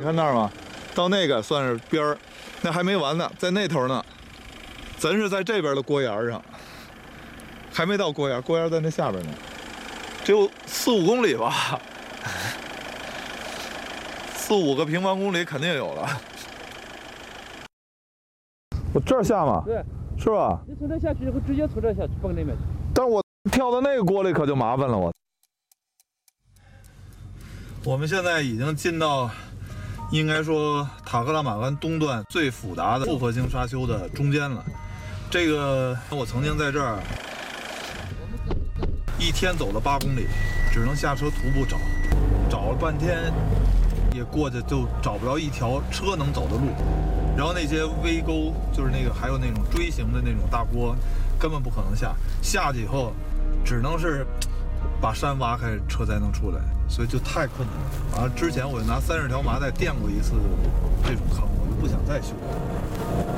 看那儿吗？到那个算是边儿，那还没完呢，在那头呢。咱是在这边的锅沿上，还没到锅沿，锅沿在那下边呢，只有4、5公里吧，4、5个平方公里肯定有了。我这儿下吗？ 对， 是吧？ 你从这下去以后，直接从这下去蹦里面去。 但是我跳到那个锅里可就麻烦了，我们现在已经进到，应该说塔克拉玛干东段最复杂的复合型沙丘的中间了。这个我曾经在这儿一天走了8公里，只能下车徒步找，找了半天也过去就找不着一条车能走的路。然后那些微沟，就是那个还有那种锥形的那种大锅，根本不可能下。下去以后，只能是把山挖开，车才能出来，所以就太困难了。完了之前我拿30条麻袋垫过一次这种坑，我就不想再修了。